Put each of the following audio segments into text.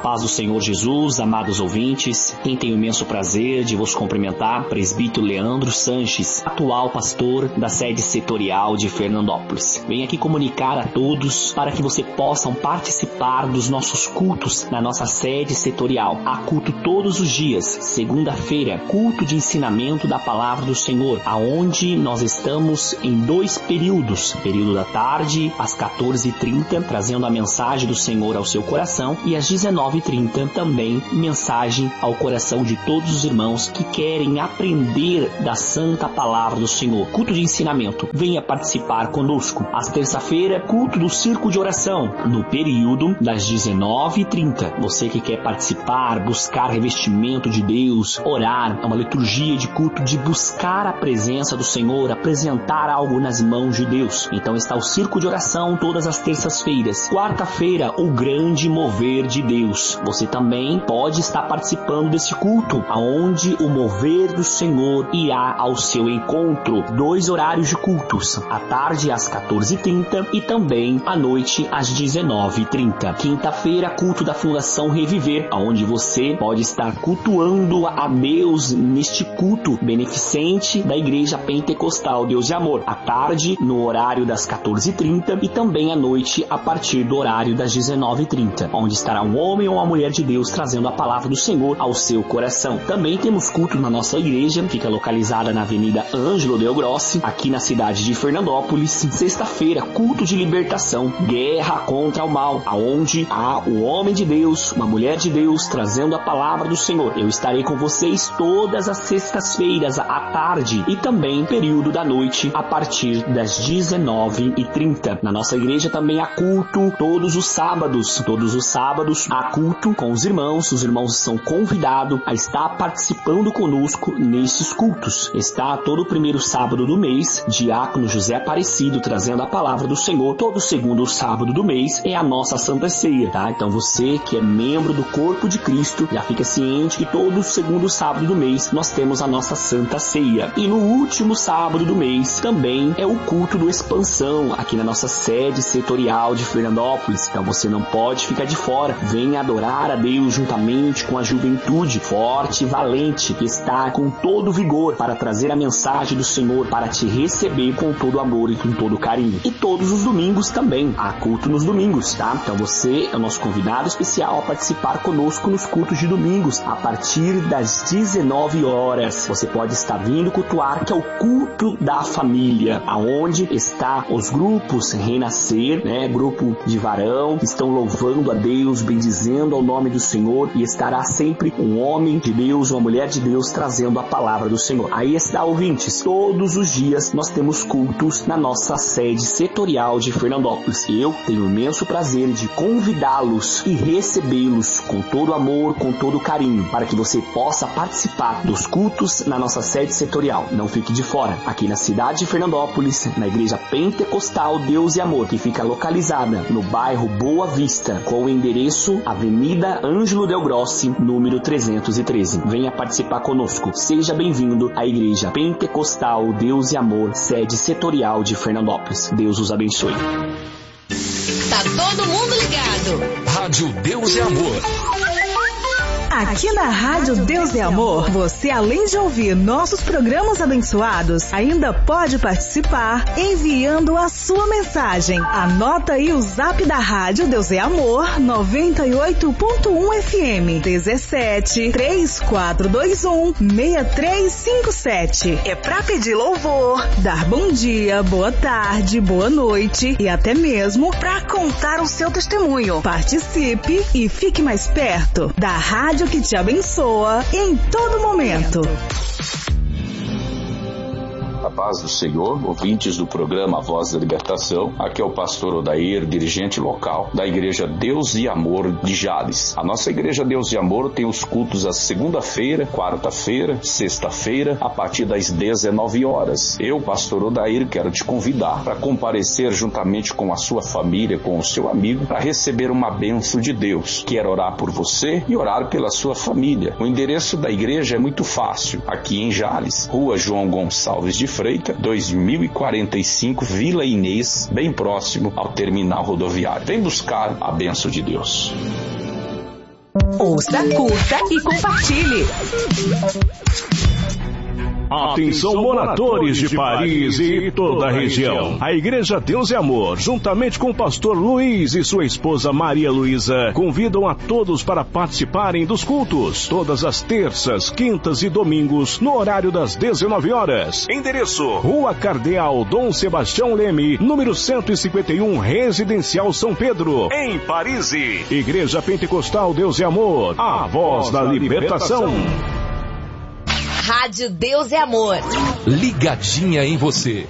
paz do Senhor Jesus, amados ouvintes, quem tem o imenso prazer de vos cumprimentar, presbítero Leandro Sanches, atual pastor da sede setorial de Fernandópolis. Venho aqui comunicar a todos para que vocês possam participar dos nossos cultos na nossa sede setorial. Há culto todos os dias, segunda-feira, culto de ensinamento da palavra do Senhor, aonde nós estamos em 2 períodos, período da tarde, às 14h30, trazendo a mensagem do Senhor ao seu coração, e às 19h30 também mensagem ao coração de todos os irmãos que querem aprender da santa palavra do Senhor. Culto de ensinamento. Venha participar conosco. Às terça-feira, culto do círculo de oração, no período das 19h30. Você que quer participar, buscar revestimento de Deus, orar, é uma liturgia de culto de buscar a presença do Senhor, apresentar algo nas mãos de Deus. Então está o círculo de oração todas as terças-feiras. Quarta-feira, o grande mover de Deus. Você também pode estar participando desse culto, aonde o mover do Senhor irá ao seu encontro. 2 horários de cultos, à tarde às 14h30 e também à noite às 19h30. Quinta-feira, culto da Fundação Reviver, aonde você pode estar cultuando a Deus neste culto beneficente da Igreja Pentecostal Deus de Amor. À tarde, no horário das 14h30 e também à noite a partir do horário das 19h30, onde estará um homem ou uma mulher de Deus trazendo a palavra do Senhor ao seu coração. Também temos culto na nossa igreja, fica localizada na Avenida Ângelo Del Grossi, aqui na cidade de Fernandópolis. Sexta-feira, culto de libertação, guerra contra o mal, aonde há o homem de Deus, uma mulher de Deus trazendo a palavra do Senhor. Eu estarei com vocês todas as sextas-feiras à tarde e também período da noite a partir das 19h30. Na nossa igreja também há culto todos os sábados. Todos os sábados há culto com os irmãos são convidados a estar participando conosco nesses cultos. Está todo o primeiro sábado do mês, diácono José Aparecido trazendo a palavra do Senhor. Todo segundo sábado do mês é a nossa Santa Ceia, tá? Então você que é membro do corpo de Cristo, já fica ciente que todo segundo sábado do mês nós temos a nossa Santa Ceia. E no último sábado do mês também é o culto do Expansão, aqui na nossa sede setorial de Fernandópolis. Então você não pode ficar de fora. Venha adorar a Deus juntamente com a juventude forte e valente que está com todo vigor para trazer a mensagem do Senhor, para te receber com todo amor e com todo carinho. E todos os domingos também, há culto nos domingos, tá? Então você é o nosso convidado especial a participar conosco nos cultos de domingos, a partir das 19 horas. Você pode estar vindo cultuar, que é o culto da família, aonde está os grupos Renascer, né? Grupo de varão, que estão louvando a Deus, bendizendo ao nome do Senhor, e estará sempre um homem de Deus, uma mulher de Deus trazendo a palavra do Senhor. Aí está, ouvintes, todos os dias nós temos cultos na nossa sede setorial de Fernandópolis. Eu tenho o imenso prazer de convidá-los e recebê-los com todo amor, com todo carinho, para que você possa participar dos cultos na nossa sede setorial. Não fique de fora. Aqui na cidade de Fernandópolis, na Igreja Pentecostal Deus e Amor, que fica localizada no bairro Boa Vista, com o endereço Avenida Ângelo Del Grossi, número 313. Venha participar conosco. Seja bem-vindo à Igreja Pentecostal Deus e Amor, sede setorial de Fernandópolis. Deus os abençoe. Tá todo mundo ligado. Rádio Deus e Amor. Aqui na Rádio Deus e Amor, você, além de ouvir nossos programas abençoados, ainda pode participar enviando a sua mensagem. Anota aí o zap da Rádio Deus e Amor 98.1 FM 17 3421 6357. É pra pedir louvor, dar bom dia, boa tarde, boa noite e até mesmo pra contar o seu testemunho. Participe e fique mais perto da Rádio que te abençoa em todo momento. A paz do Senhor, ouvintes do programa Voz da Libertação. Aqui é o pastor Odair, dirigente local da Igreja Deus e Amor de Jales. A nossa Igreja Deus e Amor tem os cultos às segunda-feira, quarta-feira, sexta-feira, a partir das 19 horas. Eu, pastor Odair, quero te convidar para comparecer juntamente com a sua família, com o seu amigo, para receber uma bênção de Deus. Quero orar por você e orar pela sua família. O endereço da igreja é muito fácil. Aqui em Jales, Rua João Gonçalves de Freitas, 2045, Vila Inês, bem próximo ao terminal rodoviário. Vem buscar a bênção de Deus. Ouça, curta e compartilhe. Atenção, moradores de Paris e toda a região. A Igreja Deus e Amor, juntamente com o pastor Luiz e sua esposa Maria Luísa, convidam a todos para participarem dos cultos, todas as terças, quintas e domingos, no horário das 19 horas. Endereço: Rua Cardeal Dom Sebastião Leme, número 151, Residencial São Pedro, em Paris. Igreja Pentecostal Deus e Amor, a voz da libertação. Rádio Deus e Amor. Ligadinha em você.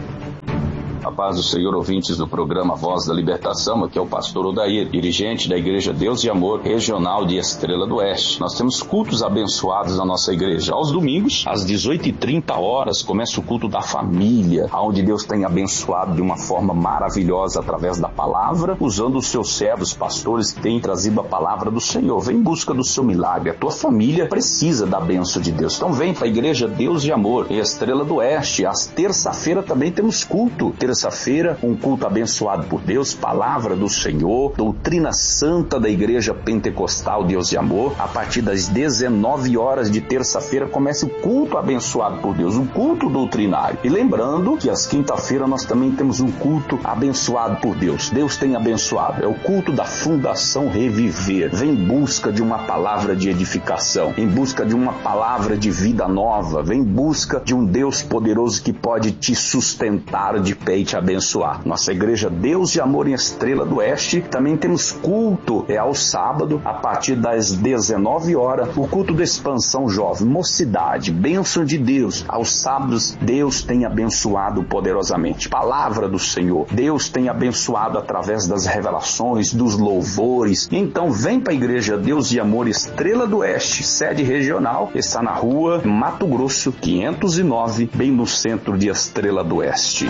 A paz do Senhor, ouvintes do programa Voz da Libertação. Aqui é o pastor Odair, dirigente da Igreja Deus e Amor, regional de Estrela do Oeste. Nós temos cultos abençoados na nossa igreja. Aos domingos, às 18h30, começa o culto da família, onde Deus tem abençoado de uma forma maravilhosa através da palavra, usando os seus servos, pastores que têm trazido a palavra do Senhor. Vem em busca do seu milagre. A tua família precisa da bênção de Deus. Então vem para a Igreja Deus e Amor, em Estrela do Oeste. Às terça-feira também temos culto. Terça-feira, um culto abençoado por Deus, palavra do Senhor, doutrina santa da Igreja Pentecostal Deus e Amor. A partir das 19 horas de terça-feira começa o culto abençoado por Deus, um culto doutrinário. E lembrando que às quinta-feira nós também temos um culto abençoado por Deus. Deus tem abençoado. É o culto da Fundação Reviver. Vem em busca de uma palavra de edificação, em busca de uma palavra de vida nova, vem em busca de um Deus poderoso que pode te sustentar de pé e te abençoar. Nossa Igreja Deus e Amor em Estrela do Oeste, também temos culto ao sábado, a partir das 19 horas, o culto da expansão jovem, mocidade, bênção de Deus. Aos sábados, Deus tem abençoado poderosamente. Palavra do Senhor, Deus tem abençoado através das revelações, dos louvores. Então vem para a Igreja Deus e Amor Estrela do Oeste, sede regional, está na rua Mato Grosso 509, bem no centro de Estrela do Oeste.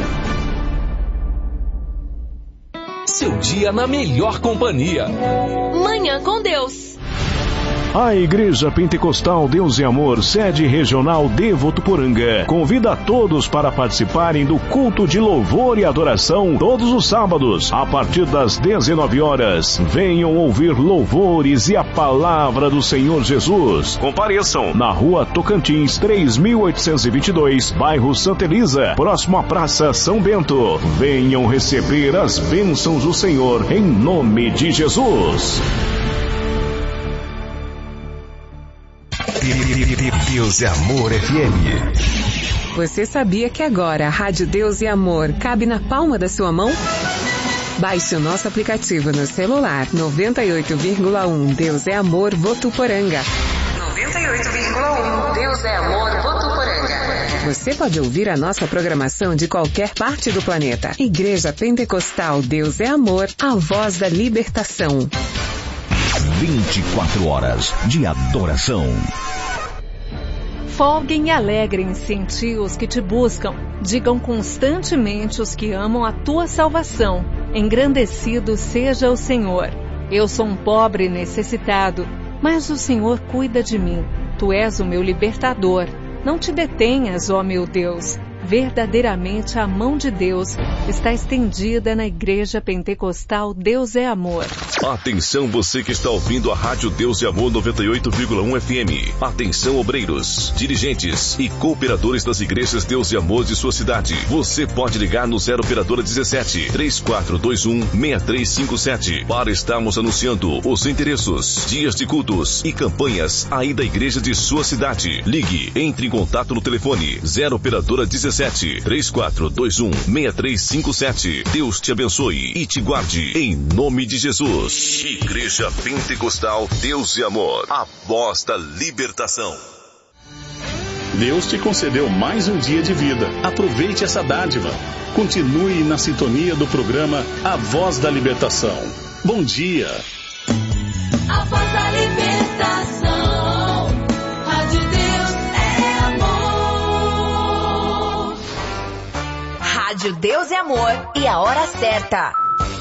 Seu dia na melhor companhia. Manhã com Deus. A Igreja Pentecostal Deus e Amor, sede regional de Votuporanga, convida a todos para participarem do culto de louvor e adoração todos os sábados, a partir das 19 horas. Venham ouvir louvores e a palavra do Senhor Jesus. Compareçam na Rua Tocantins 3822, bairro Santa Elisa, próximo à Praça São Bento. Venham receber as bênçãos do Senhor em nome de Jesus. Deus e Amor FM. Você sabia que agora a Rádio Deus e Amor cabe na palma da sua mão? Baixe o nosso aplicativo no celular 98,1 Deus é Amor Votuporanga. 98,1 Deus é Amor Votuporanga. Você pode ouvir a nossa programação de qualquer parte do planeta. Igreja Pentecostal Deus é Amor, a voz da libertação. 24 horas de adoração. Folguem e alegrem-se em ti os que te buscam. Digam constantemente os que amam a tua salvação. Engrandecido seja o Senhor. Eu sou um pobre e necessitado, mas o Senhor cuida de mim. Tu és o meu libertador. Não te detenhas, ó meu Deus. Verdadeiramente a mão de Deus está estendida na Igreja Pentecostal Deus é Amor. Atenção, você que está ouvindo a Rádio Deus e Amor 98,1 FM. Atenção, obreiros, dirigentes e cooperadores das igrejas Deus e Amor de sua cidade. Você pode ligar no 0 operadora 17 3421 6357 para estarmos anunciando os endereços, dias de cultos e campanhas aí da igreja de sua cidade. Ligue, entre em contato no telefone 0 operadora 17 3421 6357. Deus te abençoe e te guarde em nome de Jesus. Igreja Pentecostal Deus e Amor, a voz da libertação. Deus te concedeu mais um dia de vida. Aproveite essa dádiva. Continue na sintonia do programa A Voz da Libertação. Bom dia. A voz da libertação. Rádio Deus é amor. Rádio Deus é Amor e a hora certa.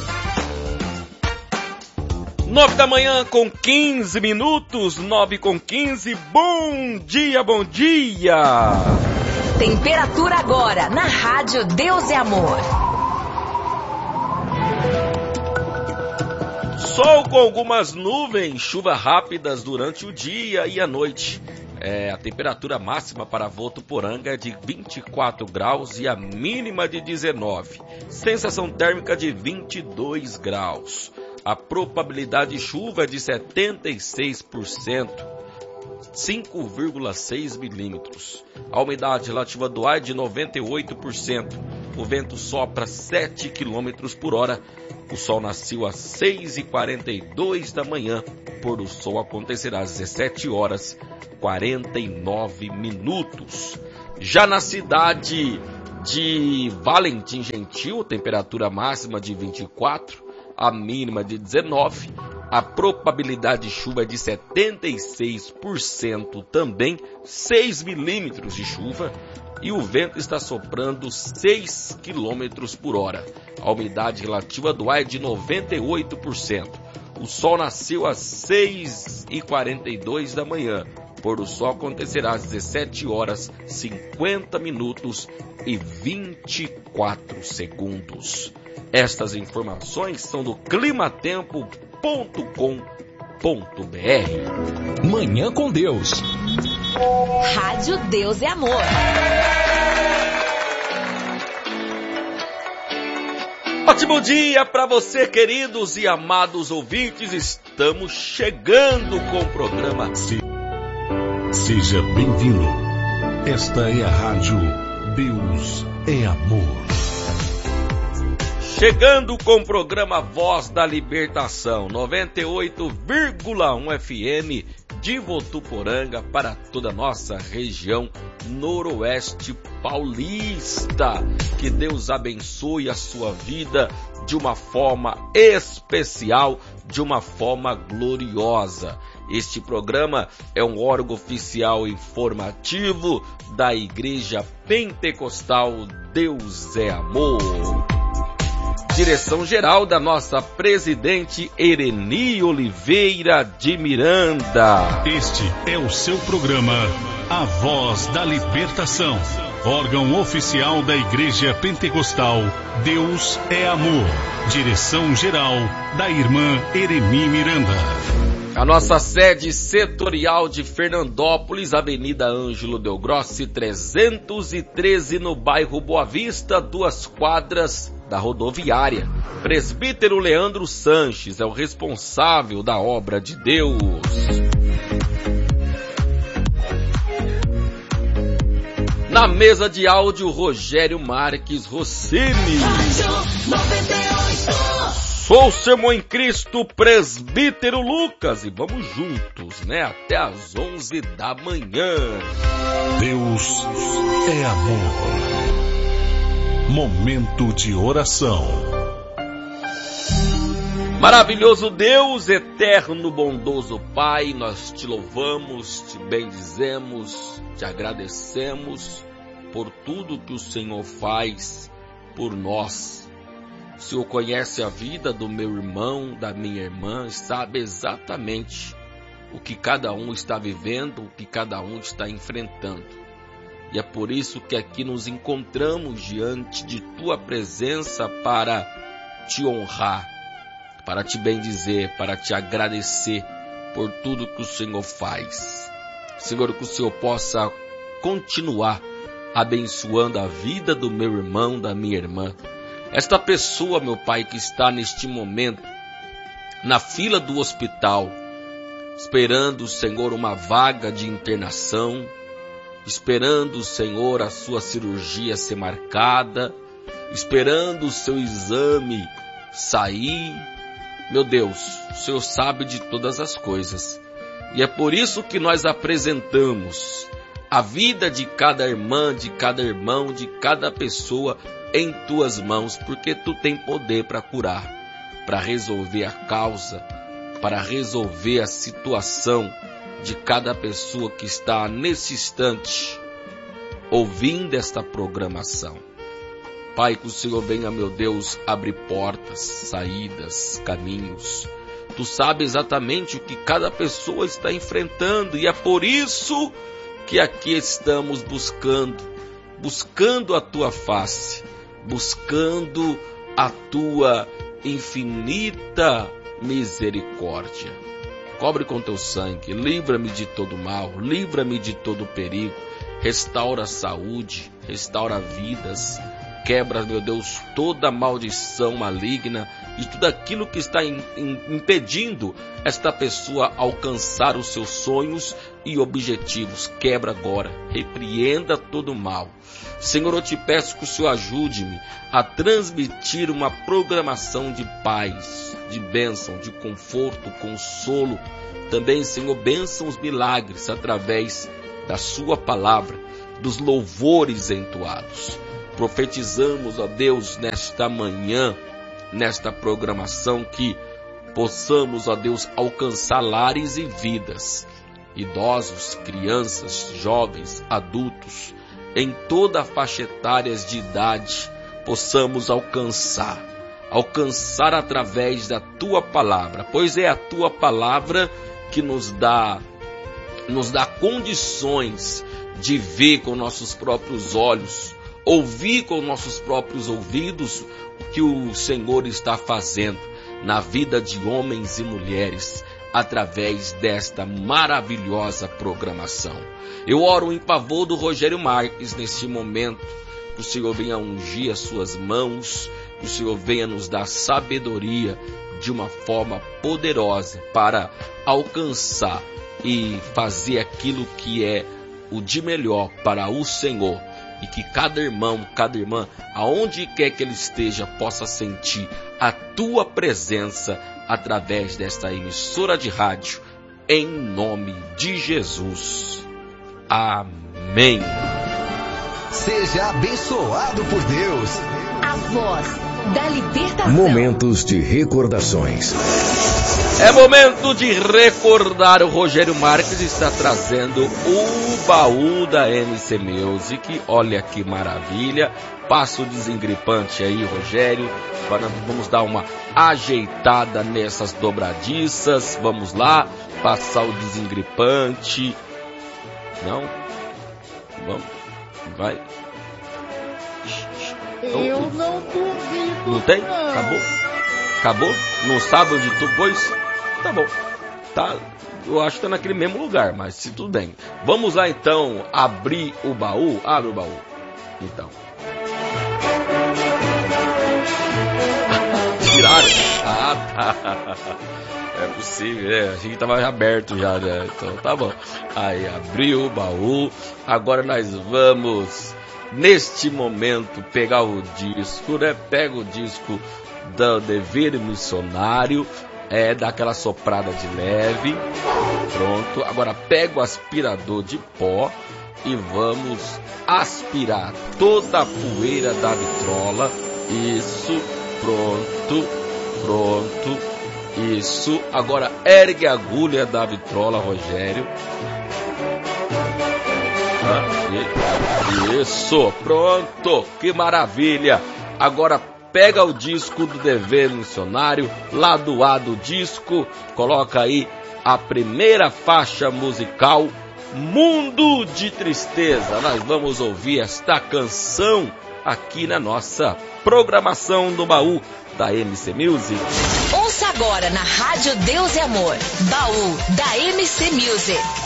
9 da manhã com 15 minutos, 9:15, bom dia, bom dia! Temperatura agora na Rádio Deus é Amor. Sol com algumas nuvens, chuvas rápidas durante o dia e a noite. A temperatura máxima para Votuporanga é de 24 graus e a mínima de 19. Sensação térmica de 22 graus. A probabilidade de chuva é de 76%, 5,6 milímetros. A umidade relativa do ar é de 98%. O vento sopra 7 km por hora. O sol nasceu às 6h42 da manhã. O pôr do sol acontecerá às 17h49. Já na cidade de Valentim Gentil, temperatura máxima de 24, a mínima de 19. A probabilidade de chuva é de 76% também, 6 milímetros de chuva. E o vento está soprando 6 km por hora. A umidade relativa do ar é de 98%. O sol nasceu às 6h42 da manhã. O pôr do sol acontecerá às 17h50 e 24 segundos. Estas informações são do climatempo.com.br. Manhã com Deus. Rádio Deus é Amor. Ótimo dia para você, queridos e amados ouvintes. Estamos chegando com o programa. Seja bem-vindo. Esta é a Rádio Deus é Amor. Chegando com o programa Voz da Libertação, 98,1 FM de Votuporanga para toda a nossa região noroeste paulista. Que Deus abençoe a sua vida de uma forma especial, de uma forma gloriosa. Este programa é um órgão oficial informativo da Igreja Pentecostal Deus é Amor. Direção geral da nossa presidente Ereni Oliveira de Miranda. Este é o seu programa, A Voz da Libertação, órgão oficial da Igreja Pentecostal Deus é Amor. Direção geral da irmã Ereni Miranda. A nossa sede setorial de Fernandópolis, Avenida Ângelo Del Grossi, 313, no bairro Boa Vista, 2 quadras da rodoviária. Presbítero Leandro Sanches é o responsável da obra de Deus. Na mesa de áudio, Rogério Marques Rossini. Sou o Sermão em Cristo, presbítero Lucas, e vamos juntos, até às 11 da manhã. Deus é amor. Momento de oração. Maravilhoso Deus, eterno, bondoso Pai, nós te louvamos, te bendizemos, te agradecemos por tudo que o Senhor faz por nós. O Senhor conhece a vida do meu irmão, da minha irmã, sabe exatamente o que cada um está vivendo, o que cada um está enfrentando. E é por isso que aqui nos encontramos diante de Tua presença para te honrar, para te bendizer, para te agradecer por tudo que o Senhor faz. Senhor, que o Senhor possa continuar abençoando a vida do meu irmão, da minha irmã. Esta pessoa, meu Pai, que está neste momento na fila do hospital, esperando, Senhor, uma vaga de internação, esperando, Senhor, a sua cirurgia ser marcada, esperando o seu exame sair. Meu Deus, o Senhor sabe de todas as coisas. E é por isso que nós apresentamos a vida de cada irmã, de cada irmão, de cada pessoa em Tuas mãos, porque Tu tem poder para curar, para resolver a causa, para resolver a situação de cada pessoa que está nesse instante ouvindo esta programação. Pai, que o Senhor venha, meu Deus, abrir portas, saídas, caminhos. Tu sabes exatamente o que cada pessoa está enfrentando, e é por isso que aqui estamos buscando a Tua face, buscando a Tua infinita misericórdia. Cobre com teu sangue, livra-me de todo mal, livra-me de todo perigo, restaura a saúde, restaura vidas, quebra, meu Deus, toda maldição maligna e tudo aquilo que está impedindo esta pessoa alcançar os seus sonhos e objetivos. Quebra agora, repreenda todo mal. Senhor, eu te peço que o Senhor ajude-me a transmitir uma programação de paz, de bênção, de conforto, consolo. Também, Senhor, bênçãos, milagres através da sua palavra, dos louvores entoados. Profetizamos, ó Deus, nesta manhã, nesta programação, que possamos, ó Deus, alcançar lares e vidas, idosos, crianças, jovens, adultos, em toda a faixa etária de idade, possamos alcançar através da tua palavra, pois é a tua palavra que nos dá condições de ver com nossos próprios olhos, ouvir com nossos próprios ouvidos o que o Senhor está fazendo na vida de homens e mulheres através desta maravilhosa programação. Eu oro em favor do Rogério Marques neste momento, que o Senhor venha ungir as suas mãos, que o Senhor venha nos dar sabedoria de uma forma poderosa para alcançar e fazer aquilo que é o de melhor para o Senhor, e que cada irmão, cada irmã, aonde quer que ele esteja, possa sentir a tua presença através desta emissora de rádio, em nome de Jesus. Amém. Seja abençoado por Deus. A voz da libertação. Momentos de recordações. É momento de recordar. O Rogério Marques está trazendo o baú da MC Music. Olha que maravilha. Passa o desengripante aí, Rogério. Agora vamos dar uma ajeitada nessas dobradiças. Vamos lá, passar o desengripante. Não? Vamos. Vai. Eu não duvido. Não tem? Acabou? Acabou? Não sabe onde tu pôs? Tá bom. Tá, eu acho que tá naquele mesmo lugar, mas se tudo bem. Vamos lá então abrir o baú. Abre o baú. Então. Tiraram? Ah, tá. É possível, a gente tava aberto já, né? Então tá bom. Aí abriu o baú. Agora nós vamos, neste momento, pegar o disco, né? Pega o disco do Dever Missionário, dá aquela soprada de leve. Pronto. Agora pega o aspirador de pó e vamos aspirar toda a poeira da vitrola. Isso. Pronto. Pronto. Isso. Agora ergue a agulha da vitrola, Rogério. Isso. Pronto. Que maravilha. Agora pega o disco do Dever Missionário, lado A do disco, coloca aí a primeira faixa musical, Mundo de Tristeza. Nós vamos ouvir esta canção aqui na nossa programação do baú da MC Music. Ouça agora na Rádio Deus e Amor, baú da MC Music.